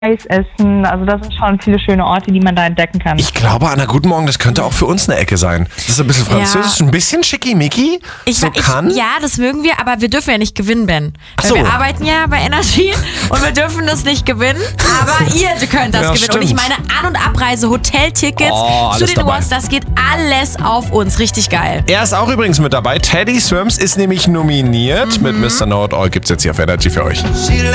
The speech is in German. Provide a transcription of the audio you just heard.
Eis essen. Also das sind schon viele schöne Orte, die man da entdecken kann. Ich glaube, Anna, guten Morgen, das könnte auch für uns eine Ecke sein. Das ist ein bisschen französisch, ein bisschen schickimicki. Ja, das mögen wir, aber wir dürfen ja nicht gewinnen, Ben. Weil wir arbeiten ja bei Energy und wir dürfen das nicht gewinnen, aber ihr könnt das gewinnen. Stimmt. Und ich meine An- und Abreise, Hoteltickets zu den Awards, das geht alles auf uns. Richtig geil. Er ist auch übrigens mit dabei. Teddy Swims ist nämlich nominiert. Mit Mr. Know It All gibt's jetzt hier auf Energy für euch.